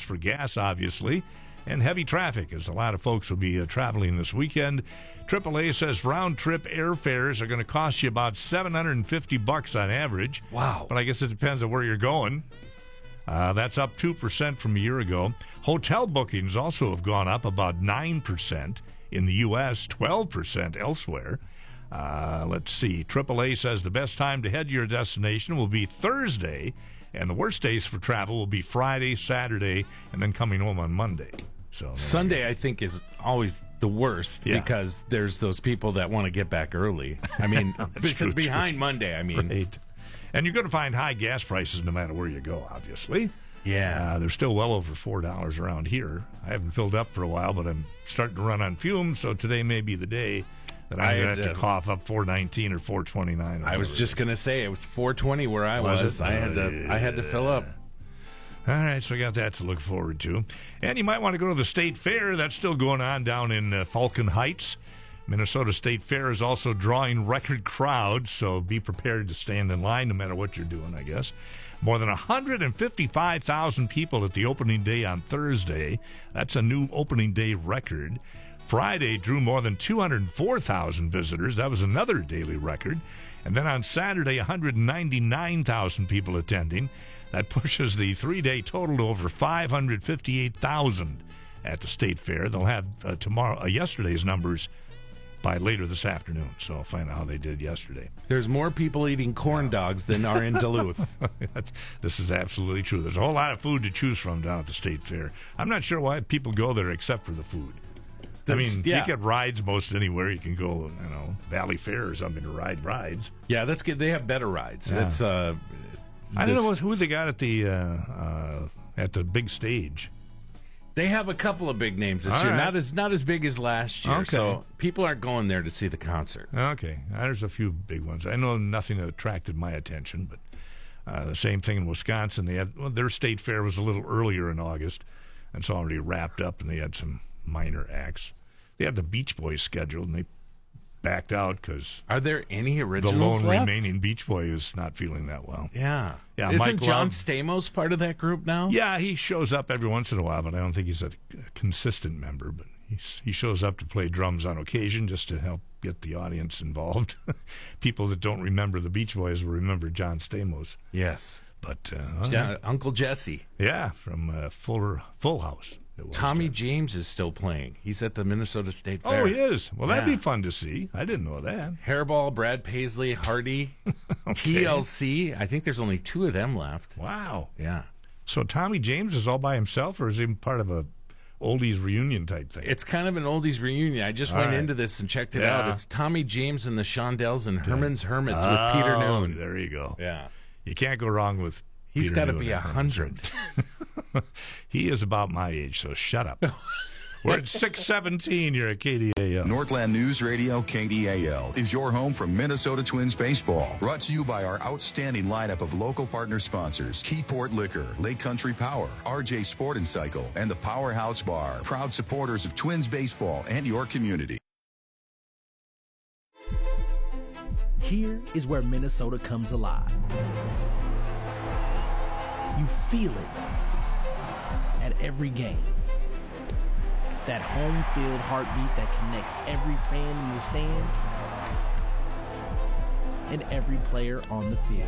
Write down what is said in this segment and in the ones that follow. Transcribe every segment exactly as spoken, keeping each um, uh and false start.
for gas, obviously, and heavy traffic, as a lot of folks will be uh, traveling this weekend. triple A says round-trip airfares are going to cost you about seven hundred fifty bucks on average. Wow. But I guess it depends on where you're going. Uh, that's up two percent from a year ago. Hotel bookings also have gone up about nine percent in the U S, twelve percent elsewhere. Uh, let's see. triple A says the best time to head to your destination will be Thursday, and the worst days for travel will be Friday, Saturday, and then coming home on Monday. So Sunday, I think, is always the worst yeah. because there's those people that want to get back early. I mean, true, behind true. Monday, I mean. Right. And you're going to find high gas prices no matter where you go, obviously. Yeah. Uh, they're still well over four dollars around here. I haven't filled up for a while, but I'm starting to run on fumes, so today may be the day that I'm going to have to cough up four nineteen or four twenty-nine. I was just going to say, it was four twenty where I was. was I had to I had to fill up. All right, so we got that to look forward to. And you might want to go to the State Fair. That's still going on down in uh, Falcon Heights. Minnesota State Fair is also drawing record crowds, so be prepared to stand in line no matter what you're doing, I guess. More than one hundred fifty-five thousand people at the opening day on Thursday. That's a new opening day record. Friday drew more than two hundred four thousand visitors. That was another daily record. And then on Saturday, one hundred ninety-nine thousand people attending. That pushes the three-day total to over five hundred fifty-eight thousand at the State Fair. They'll have uh, tomorrow, uh, yesterday's numbers by later this afternoon, so I'll find out how they did yesterday. There's more people eating corn dogs than are in Duluth. That's, this is absolutely true. There's a whole lot of food to choose from down at the State Fair. I'm not sure why people go there except for the food. That's, I mean, yeah. you get rides most anywhere. You can go, you know, Valley Fair or something to ride rides. Yeah, that's good. They have better rides. Yeah. That's uh, I don't know what, who they got at the uh, uh, at the big stage. They have a couple of big names this All year, right. not as not as big as last year. Okay. So people aren't going there to see the concert. Okay, there's a few big ones. I know nothing that attracted my attention, but uh, the same thing in Wisconsin. They had well, their state fair was a little earlier in August, and it's already wrapped up, and they had some minor acts. They had the Beach Boys scheduled, and they backed out because Are there any the originals lone left? remaining Beach Boy is not feeling that well. Yeah. Yeah, Isn't Mike John Love- Stamos part of that group now? Yeah, he shows up every once in a while, but I don't think he's a consistent member. But he's, he shows up to play drums on occasion just to help get the audience involved. People that don't remember the Beach Boys will remember John Stamos. Yes. But uh, Yeah, Uncle Jesse. yeah, from uh, Fuller Full House. it was Tommy then. James is still playing. He's at the Minnesota State Fair. Oh, he is. Well, that'd Yeah. be fun to see. I didn't know that. Hairball, Brad Paisley, Hardy, T L C. I think there's only two of them left. Wow. Yeah. So Tommy James is all by himself, or is he part of a oldies reunion type thing? It's kind of an oldies reunion. I just All went right. into this and checked it Yeah. out. It's Tommy James and the Shondells and Herman's Hermits oh, with Peter Noon. There you go. Yeah. You can't go wrong with He's Peter got to Noon be a and Herman's hundred. Hermits. He is about my age, so shut up. We're at six seventeen. You're at K D A L. Northland News Radio K D A L is your home for Minnesota Twins baseball. Brought to you by our outstanding lineup of local partner sponsors: Keyport Liquor, Lake Country Power, R J Sport and Cycle, and the Powerhouse Bar. Proud supporters of Twins baseball and your community. Here is where Minnesota comes alive. You feel it at every game. That home field heartbeat that connects every fan in the stands and every player on the field.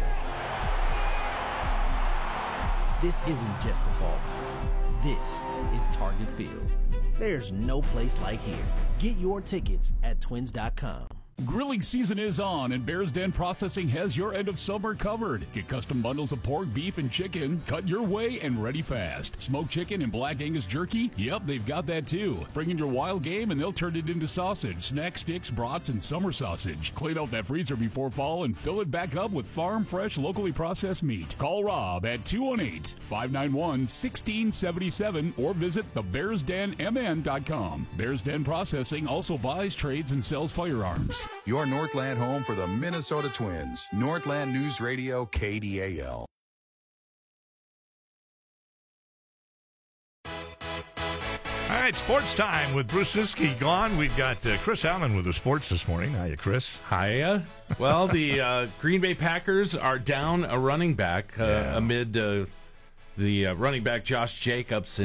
This isn't just a ballpark. This is Target Field. There's no place like here. Get your tickets at twins dot com. Grilling season is on, and Bears Den Processing has your end of summer covered. Get custom bundles of pork, beef, and chicken, cut your way and ready fast. Smoked chicken and black Angus jerky? Yep, they've got that too. Bring in your wild game and they'll turn it into sausage, snack sticks, brats, and summer sausage. Clean out that freezer before fall and fill it back up with farm fresh, locally processed meat. Call Rob at two one eight, five nine one, one six seven seven or visit the bears den m n dot com. Bears Den Processing also buys, trades, and sells firearms. Your Northland home for the Minnesota Twins. Northland News Radio K D A L. All right, sports time with Bruce Siski gone. We've got uh, Chris Allen with the sports this morning. Hiya, Chris. Hiya. Well, the uh, Green Bay Packers are down a running back uh, Yeah. amid uh, the uh, running back Josh Jacobs